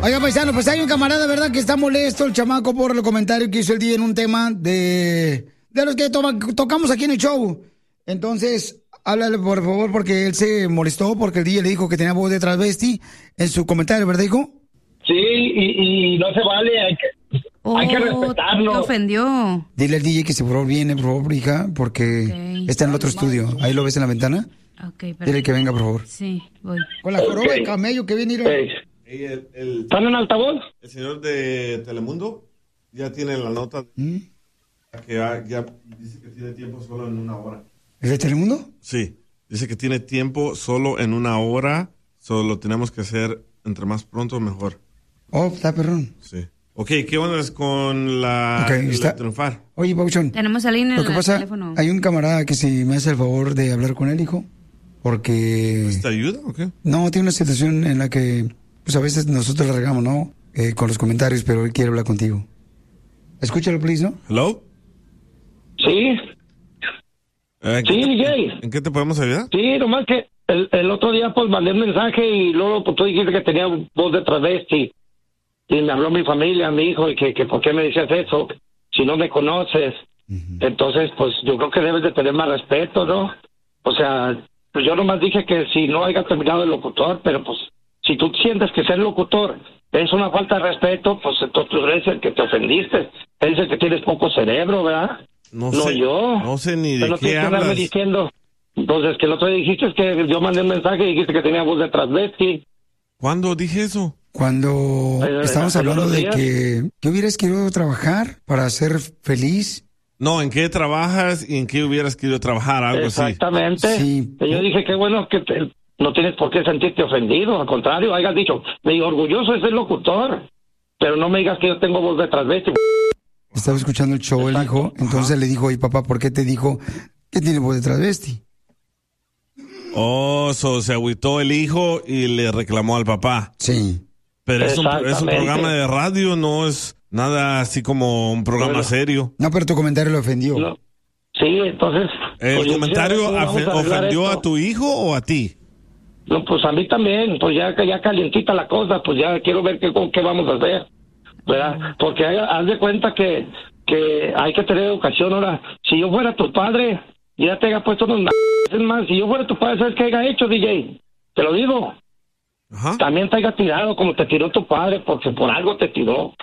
Oiga, paisano, pues hay un camarada, ¿verdad? Que está molesto el chamaco por el comentario que hizo el día en un tema de los que tocamos aquí en el show. Entonces, háblale por favor porque él se molestó porque el día le dijo que tenía voz de transvesti en su comentario, ¿verdad, hijo? Sí, y no se vale, hay que respetarlo. Te ofendió. Dile al DJ que se por favor viene, por favor, hija, porque está en el otro estudio. Ahí lo ves en la ventana. Okay, dile que venga, por favor. Sí, voy. Con la joroba de camello que viene. ¿Están en altavoz? El señor de Telemundo ya tiene la nota que ya dice que tiene tiempo solo en una hora. ¿Es de Telemundo? Sí, dice que tiene tiempo solo en una hora, solo lo tenemos que hacer entre más pronto mejor. Oh, está perrón. Sí. Ok, ¿qué onda es con la triunfar? Oye, Pauchón. Tenemos a alguien en el teléfono. Hay un camarada que si me hace el favor de hablar con él, hijo, porque... ¿Te ayuda o qué? No, tiene una situación en la que, pues a veces nosotros le regamos, ¿no? Con los comentarios, pero él quiere hablar contigo. Escúchalo, please, ¿no? ¿Hello? Sí. Sí, DJ. ¿En qué te podemos ayudar? Sí, nomás que el otro día pues mandé un mensaje y luego pues, tú dijiste que tenía voz de travesti. Y me habló mi familia, mi hijo, y que por qué me decías eso, si no me conoces. Entonces, pues yo creo que debes de tener más respeto, ¿no? O sea, pues yo nomás dije que si no haya terminado el locutor, pero pues si tú sientes que ser locutor es una falta de respeto, pues entonces tú eres el que te ofendiste, eres el que tienes poco cerebro, ¿verdad? No sé, yo. No sé ni de Pero qué hablas. diciendo. Entonces, que el otro día dijiste que yo mandé un mensaje y dijiste que tenía voz de transvesti. ¿Cuándo dije eso? Cuando estamos hablando de que hubieras querido trabajar para ser feliz. No, ¿en qué trabajas y en qué hubieras querido trabajar? Algo Exactamente. así. Sí. Yo dije que bueno que no tienes por qué sentirte ofendido, al contrario, hayas dicho, me digo, orgulloso de ser locutor, pero no me digas que yo tengo voz de transvesti. Estaba escuchando el show el hijo, entonces le dijo, oye papá, ¿por qué te dijo que tiene voz de transvesti? Oh, se agüitó el hijo y le reclamó al papá. Sí. Pero es un programa de radio, no es nada así como un programa serio. No, pero tu comentario lo ofendió. No. Sí, entonces... ¿El pues, comentario ofendió a tu hijo o a ti? No, pues a mí también, pues ya calientita la cosa, pues ya quiero ver qué vamos a hacer, ¿verdad? Porque haz de cuenta que hay que tener educación ahora. Si yo fuera tu padre, ya te haya puesto unos es más, si yo fuera tu padre, ¿sabes qué haya hecho, DJ? Te lo digo. Ajá. También te haya tirado como te tiró tu padre, porque por algo te tiró.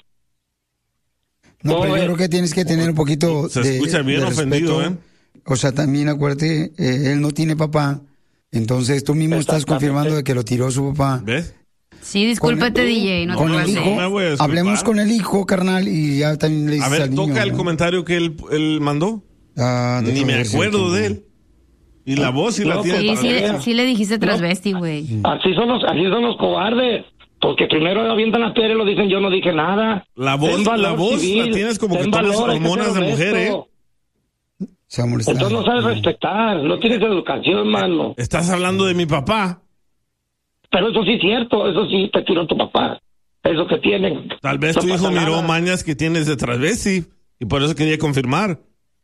No, pero yo creo que tienes que tener un poquito Se escucha bien ofendido, respeto. O sea, también acuérdate, él no tiene papá, entonces tú mismo estás confirmando de que lo tiró su papá. ¿Ves? Sí, discúlpate, DJ. No con te el hijo, hablemos con el hijo, carnal, y ya también le dices a ver, al niño. toca el comentario que él mandó. Ni me acuerdo de él. Y la voz sí la tiene. Sí le dijiste transvesti, güey. Así son los cobardes. Porque primero avientan la piedra y lo dicen, yo no dije nada. La voz la tienes como que tomas hormonas de mujer, ¿eh? Entonces no sabes respetar, no tienes educación, mano. Estás hablando de mi papá. Pero eso sí es cierto, eso sí te tiró tu papá. Eso que tienen. Tal vez tu hijo miró mañas que tienes de transvesti y por eso quería confirmar.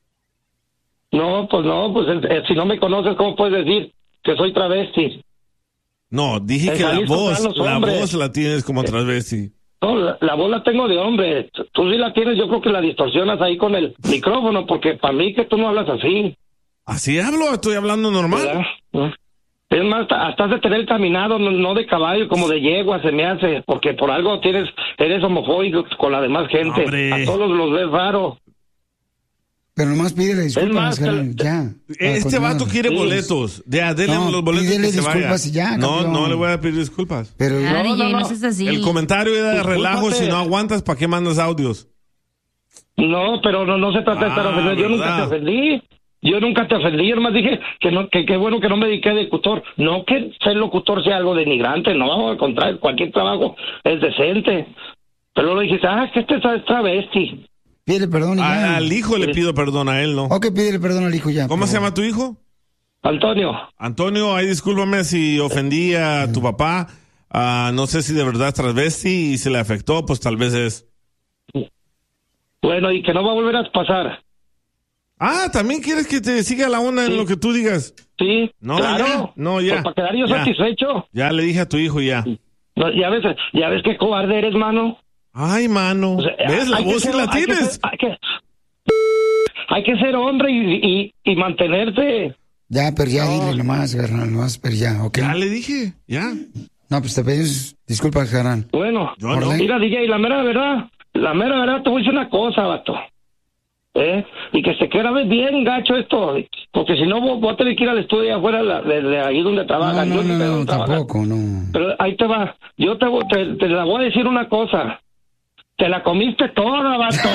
No, pues si no me conoces, ¿cómo puedes decir que soy travesti? No, dije que la voz la tienes como transvesti. No, la voz la tengo de hombre. Tú sí la tienes, yo creo que la distorsionas ahí con el micrófono, porque para mí que tú no hablas así. ¿Así hablo? Estoy hablando normal. ¿verdad? Es más, hasta has de tener caminado, no de caballo, como de yegua se me hace, porque por algo eres homofóbico con la demás gente. ¡Hombre! A todos los ves raro. Pero nomás pídele disculpas, ya. Este vato quiere boletos. Ya, denle los boletos pídele que se vaya. disculpas y ya, no le voy a pedir disculpas. Pero no seas así. El comentario era de relajo. Si no aguantas, ¿para qué mandas audios? No, pero no se trata de estar ofendido. Yo nunca te ofendí. Yo nunca te ofendí. Yo nomás dije que bueno que no me dediqué de locutor. No que ser locutor sea algo denigrante. No, al contrario, cualquier trabajo es decente. Pero luego dijiste, que este es travesti. Pídele perdón y ya. Al hijo le pido perdón, a él no. Ok, pídele perdón al hijo ya. ¿Cómo se llama tu hijo? Antonio. Antonio, ahí discúlpame si ofendí a tu papá. No sé si de verdad es transvesti y si le afectó, pues tal vez es. Bueno, y que no va a volver a pasar. ¿También quieres que te siga la onda en lo que tú digas? Sí, no, claro. Ya. No, ya. Pues para quedar yo satisfecho. Ya le dije a tu hijo ya. No, ya ves qué cobarde eres, mano. Ay, mano. O sea, ¿ves? La voz sí la tienes. Hay que ser hombre y mantenerse. Ya, pero ya dile nomás, carnal, nomás, pero ya, ¿ok? Ya le dije, ya. No, pues te pedimos disculpas, carnal. Bueno, no. Mira, DJ, la mera verdad, te voy a decir una cosa, vato. Y que se quede bien gacho esto, porque si no voy a tener que ir al estudio afuera de ahí donde trabajan. No, tampoco, no. Pero ahí te va, yo te la voy a decir una cosa. Te la comiste toda, vato.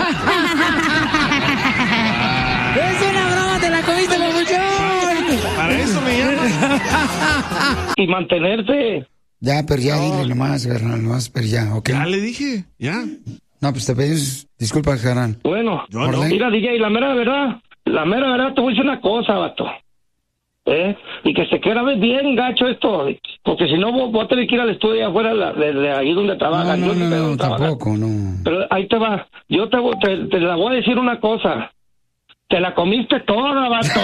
¡Es una broma! ¡Te la comiste, papuchón! Para eso me llamas. Y mantenerse. Ya, pero ya dile nomás, carnal, nomás, pero ya, ¿ok? Ya le dije, ya. No, pues te pedimos disculpas, carnal. Bueno, mira, DJ, la mera verdad, te voy a decir una cosa, vato. Y que se quede bien gacho esto, porque si no voy a tener que ir al estudio afuera de ahí donde trabajan. No, tampoco, no. Pero ahí te va, yo te la voy a decir una cosa. Te la comiste toda, vato.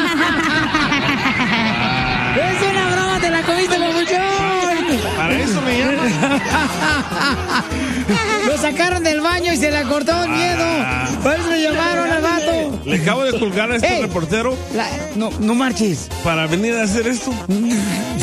¡Es una broma! ¡Te la comiste, papuchón! Para eso me llamas. Lo sacaron del baño y se le cortó el miedo. Por eso me llamaron al vato. Le acabo de colgar a este reportero. No marches. Para venir a hacer esto.